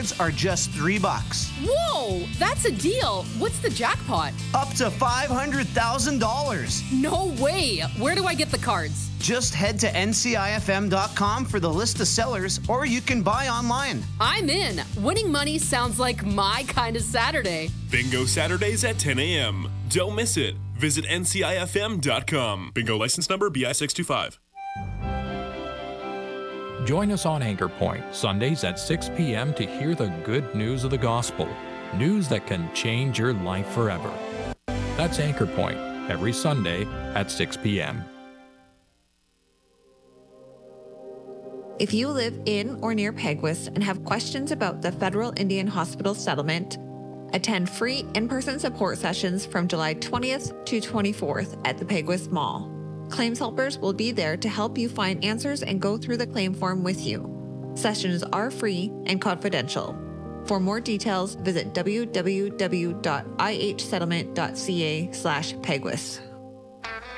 cards are just $3. Whoa, that's a deal. What's the jackpot? Up to $500,000. No way. Where do I get the cards? Just head to ncifm.com for the list of sellers, or you can buy online. I'm in. Winning money sounds like my kind of Saturday. Bingo Saturdays at 10 a.m. Don't miss it. Visit ncifm.com. Bingo license number BI625. Join us on Anchor Point, Sundays at 6 p.m. to hear the good news of the gospel. News that can change your life forever. That's Anchor Point, every Sunday at 6 p.m. If you live in or near Peguis and have questions about the Federal Indian Hospital settlement, attend free in-person support sessions from July 20th to 24th at the Peguis Mall. Claims helpers will be there to help you find answers and go through the claim form with you. Sessions are free and confidential. For more details, visit www.ihsettlement.ca/Peguis.